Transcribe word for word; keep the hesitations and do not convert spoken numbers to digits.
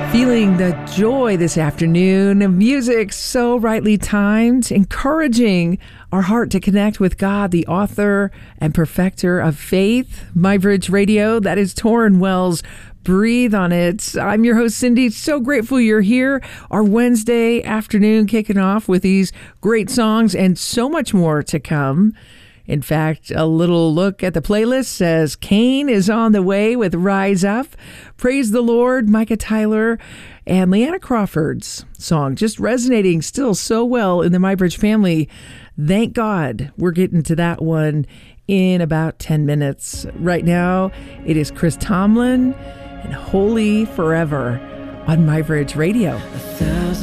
Feeling the joy this afternoon. Music so rightly timed, encouraging our heart to connect with God, the author and perfecter of faith. My Bridge Radio, that is Tauren Wells. Breathe on it. I'm your host, Cindy. So grateful you're here. Our Wednesday afternoon kicking off with these great songs and so much more to come. In fact, a little look at the playlist says Kane is on the way with Rise Up. Praise the Lord, Micah Tyler, and Leanna Crawford's song just resonating still so well in the My Bridge family. Thank God we're getting to that one in about ten minutes. Right now, it is Chris Tomlin and Holy Forever on My Bridge Radio.